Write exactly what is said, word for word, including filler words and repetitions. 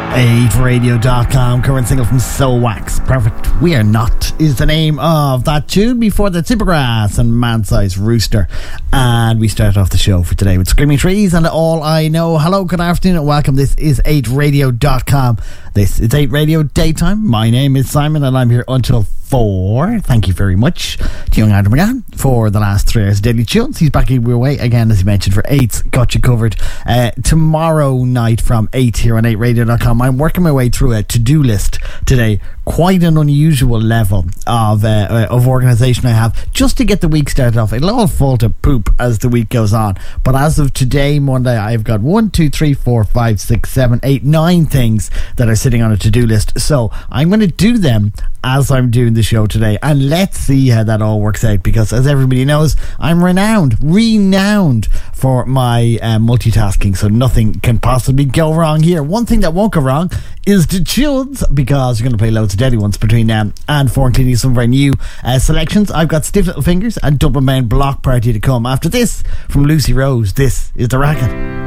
eight radio dot com, current single from Soul Wax. Perfect. We Are Not is the name of that tune. Before the Tippergrass and Man-Sized Rooster. And we start off the show for today with Screaming Trees and All I Know. Hello, good afternoon and welcome. This is eight radio dot com. This is eight Radio Daytime. My name is Simon and I'm here until four. Thank you very much to young Adam McGann for the last three hours of Daily Tunes. He's back your way again, as he mentioned, for eight's Got You Covered. Uh, tomorrow night from eight here on eight radio dot com. I'm working my way through a to-do list today. Quite an unusual level of uh, of organisation I have, just to get the week started off. It'll all fall to poop as the week goes on. But as of today, Monday, I've got one, two, three, four, five, six, seven, eight, nine things that are sitting on a to-do list. So I'm going to do them as I'm doing the show today, and let's see how that all works out, because as everybody knows, I'm renowned renowned for my uh, multitasking, so nothing can possibly go wrong here. One thing that won't go wrong is the tunes, because you're going to play loads of deadly ones between now and four, including some of our new uh, selections. I've got Stiff Little Fingers and Dublin Main Block Party to come. After this, from Lucy Rose, this is The Racket.